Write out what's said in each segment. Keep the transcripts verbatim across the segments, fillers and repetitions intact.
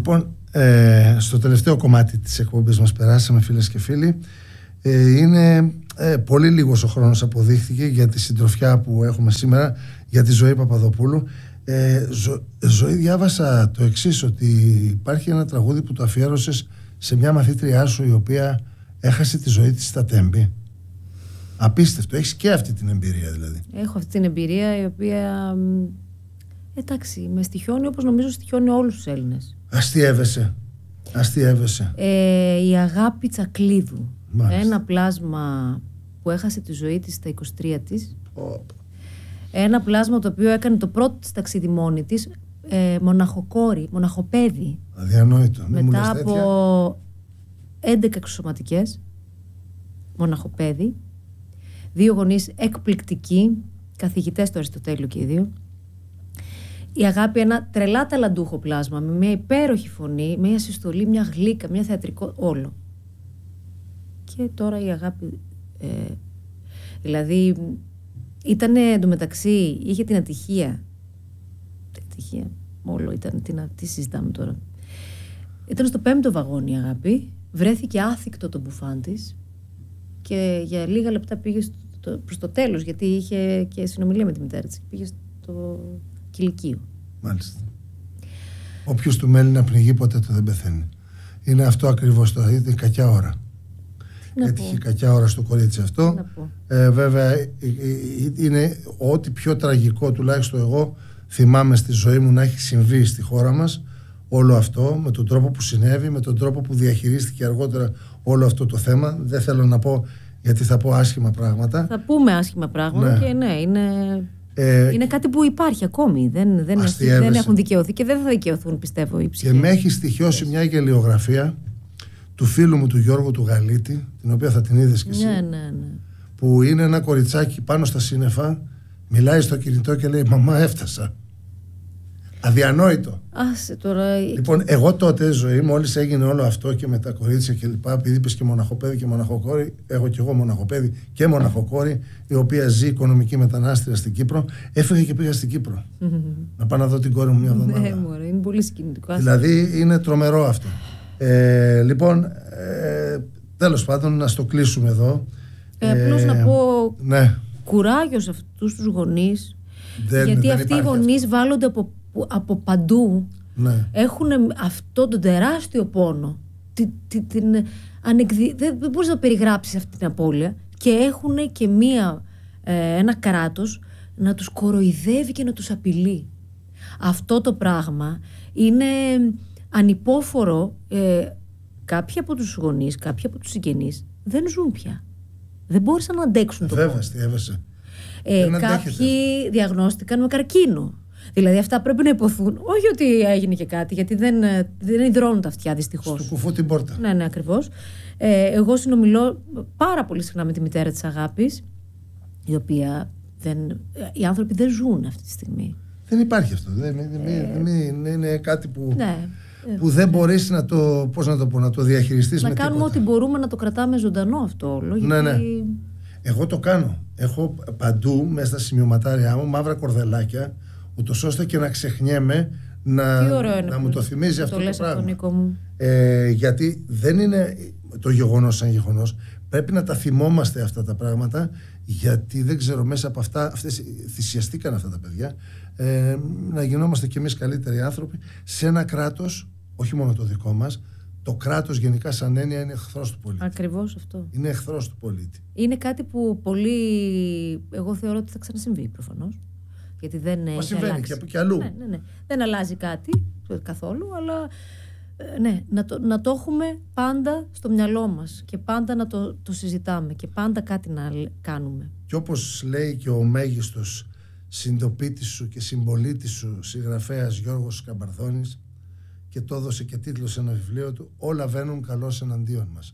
Λοιπόν, ε, στο τελευταίο κομμάτι της εκπομπής μας περάσαμε, φίλες και φίλοι. ε, Είναι ε, πολύ λίγος ο χρόνος, αποδείχθηκε, για τη συντροφιά που έχουμε σήμερα, για τη Ζωή Παπαδοπούλου. ε, Ζω, Ζωή, διάβασα το εξής, ότι υπάρχει ένα τραγούδι που το αφιέρωσες σε μια μαθήτριά σου η οποία έχασε τη ζωή της στα Τέμπη. Απίστευτο. Έχεις και αυτή την εμπειρία δηλαδή? Έχω αυτή την εμπειρία, η οποία εντάξει, με στοιχιώνει όπως νομίζω στοιχιώνει όλους τους Έλληνες. Αστιεύεσαι. Αστιεύεσαι. Ε, η Αγάπη Τσακλίδου. Μάλιστα. Ένα πλάσμα που έχασε τη ζωή της στα είκοσι τρία της. Oh. Ένα πλάσμα το οποίο έκανε το πρώτο της ταξίδι μόνη της, ε, μοναχοκόρη, μοναχοπέδι. Αδιανόητο. Μετά από έντεκα εξωσωματικές, μοναχοπέδι. Δύο γονείς εκπληκτικοί, καθηγητές του Αριστοτέλειου και οι δύο. Η Αγάπη, ένα τρελά ταλαντούχο πλάσμα, με μια υπέροχη φωνή, μια συστολή, μια γλύκα, μια θεατρικό, όλο. Και τώρα η Αγάπη, ε, δηλαδή, ήταν εντωμεταξύ, είχε την ατυχία, την ατυχία, όλο ήταν, τι, να, τι συζητάμε τώρα. Ήταν στο πέμπτο βαγόνι η Αγάπη, βρέθηκε άθικτο το μπουφάν της και για λίγα λεπτά πήγε στο, το, προς το τέλος, γιατί είχε και συνομιλία με τη μητέρα της, πήγε στο κηλικείο. Μάλιστα. Όποιος του μέλει να πνιγεί ποτέ το δεν πεθαίνει. Είναι αυτό ακριβώς το, είναι κακιά ώρα. Να Έτυχε πω. κακιά ώρα στο κορίτσι αυτό. Ε, βέβαια είναι ό,τι πιο τραγικό, τουλάχιστον εγώ θυμάμαι στη ζωή μου, να έχει συμβεί στη χώρα μας όλο αυτό, με τον τρόπο που συνέβη, με τον τρόπο που διαχειρίστηκε αργότερα όλο αυτό το θέμα. Δεν θέλω να πω, γιατί θα πω άσχημα πράγματα. Θα πούμε άσχημα πράγματα, ναι. Και ναι, είναι, ε, είναι κάτι που υπάρχει ακόμη. Δεν, δεν, έχει, δεν έχουν δικαιωθεί και δεν θα δικαιωθούν, πιστεύω, οι ψυχές. Και με έχει στοιχειώσει μια γελιογραφία του φίλου μου του Γιώργου του Γαλίτη, την οποία θα την είδες κι εσύ. Ναι, ναι, ναι. Που είναι ένα κοριτσάκι πάνω στα σύννεφα, μιλάει στο κινητό και λέει «Μαμά, έφτασα». Αδιανόητο. Άσε τώρα. Λοιπόν, εγώ τότε, Ζωή, μόλις έγινε όλο αυτό και με τα κορίτσια και λοιπά, επειδή είπες και μοναχοπέδι και μοναχοκόρη, έχω κι εγώ μοναχοπέδι και μοναχοκόρη, η οποία ζει οικονομική μετανάστρια στην Κύπρο, έφυγε και πήγα στην Κύπρο. Mm-hmm. Να πάω να δω την κόρη μου μια εβδομάδα. Ναι, μωρέ, είναι πολύ συγκινητικό. Δηλαδή, είναι τρομερό αυτό. Ε, λοιπόν, ε, τέλος πάντων, να στο κλείσουμε εδώ. Ε, απλώς ε, να πω ναι. κουράγιο σε αυτούς τους γονείς, δεν, γιατί δεν αυτοί οι γονείς αυτό. βάλλονται από, από παντού. Ναι. Έχουν αυτό τον τεράστιο πόνο. Την, την, την ανεκδι... Δεν μπορείς να περιγράψεις αυτή την απώλεια. Και έχουν και μία, ε, ένα κράτος να τους κοροϊδεύει και να τους απειλεί. Αυτό το πράγμα είναι ανυπόφορο. Ε, κάποιοι από τους γονείς, κάποιοι από τους συγγενείς δεν ζουν πια. Δεν μπόρεσαν να αντέξουν το πόνο. Βέβαια, στιέβεσαι. Ε, κάποιοι διαγνώστηκαν με καρκίνο. Δηλαδή αυτά πρέπει να υποθούν. Όχι ότι έγινε και κάτι, γιατί δεν, δεν υδρώνουν τα αυτιά, δυστυχώς. Στο κουφού την πόρτα. Ναι, ναι, ακριβώς. Ε, εγώ συνομιλώ πάρα πολύ συχνά με τη μητέρα της Αγάπης, η οποία δεν, οι άνθρωποι δεν ζουν αυτή τη στιγμή. Δεν υπάρχει αυτό. Δεν, ε, δεν, δεν, είναι κάτι που, ναι, που δεν μπορείς να το, πώς να το, πω, να το διαχειριστείς να με κάνουμε τίποτα. ό,τι μπορούμε να το κρατάμε ζωντανό αυτό όλο. Γιατί... Ναι, ναι. Εγώ το κάνω. Έχω παντού μέσα στα σημειωματάρια μου μαύρα κορδελάκια, ούτως ώστε και να ξεχνιέμαι να, να μου το θυμίζει αυτό το, το πράγμα. Νίκο μου. Ε, γιατί δεν είναι το γεγονός σαν γεγονός. Πρέπει να τα θυμόμαστε αυτά τα πράγματα, γιατί δεν ξέρω, μέσα από αυτά, αυτές θυσιαστήκαν αυτά τα παιδιά, ε, να γινόμαστε κι εμείς καλύτεροι άνθρωποι σε ένα κράτος, όχι μόνο το δικό μας. Το κράτος γενικά σαν έννοια είναι εχθρός του πολίτη. Ακριβώς αυτό. Είναι εχθρός του πολίτη. Είναι κάτι που πολύ, εγώ θεωρώ ότι θα ξανασυμβεί προφανώς. Γιατί δεν Μα έχει συμβαίνει αλλάξει. και από κι αλλού. Ναι, ναι, ναι. Δεν αλλάζει κάτι καθόλου, αλλά ναι, να το, να το έχουμε πάντα στο μυαλό μας και πάντα να το, το συζητάμε και πάντα κάτι να κάνουμε. Και όπως λέει και ο μέγιστος συντοπίτης σου και συμπολίτης σου συγγραφέας Γιώργος Καμπαρδόνης, και το έδωσε και τίτλο σε ένα βιβλίο του, όλα βαίνουν καλώς εναντίον μας.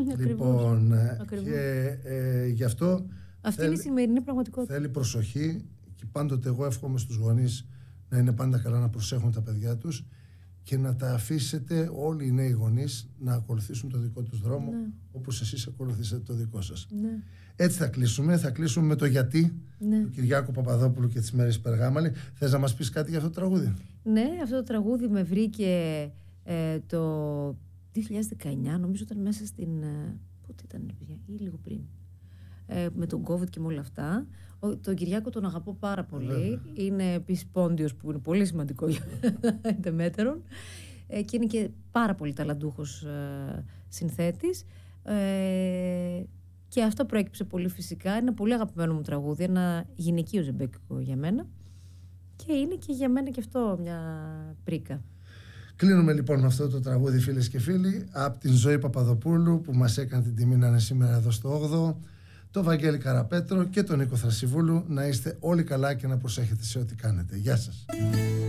Λοιπόν, Ακριβώς. και ε, γι' αυτό αυτή θέλει, είναι η σημερινή πραγματικότητα. Θέλει προσοχή, και πάντοτε εγώ εύχομαι στους γονείς να είναι πάντα καλά, να προσέχουν τα παιδιά τους και να τα αφήσετε όλοι οι νέοι γονείς να ακολουθήσουν το δικό τους δρόμο, ναι, όπως εσείς ακολουθήσατε το δικό σας. Ναι. Έτσι θα κλείσουμε. Θα κλείσουμε με το γιατί, ναι, του Κυριάκου Παπαδόπουλου και της Μέρης Περγάμαλη. Θες να μας πεις κάτι για αυτό το τραγούδι? Ναι, αυτό το τραγούδι με βρήκε Ε, το δύο χιλιάδες δεκαεννιά νομίζω ήταν μέσα στην... Ε, πότε ήταν, παιδιά, ή λίγο πριν. Ε, με τον COVID και με όλα αυτά. Ο, τον Κυριάκο τον αγαπώ πάρα πολύ. Yeah. Είναι επίσης πόντιος που είναι πολύ σημαντικό για εντεμέτερον. Ε, και είναι και πάρα πολύ ταλαντούχος ε, συνθέτης. Ε, και αυτό προέκυψε πολύ φυσικά. Είναι πολύ αγαπημένο μου τραγούδι, ένα γυναικείο ζεμπέκικο για μένα. Και είναι και για μένα και αυτό μια πρίκα. Κλείνουμε λοιπόν με αυτό το τραγούδι, φίλες και φίλοι, από την Ζωή Παπαδοπούλου, που μας έκανε την τιμή να είναι σήμερα εδώ στο όγδοο, το Βαγγέλη Καραπέτρο και τον Νίκο Θρασιβούλου. Να είστε όλοι καλά και να προσέχετε σε ό,τι κάνετε. Γεια σας.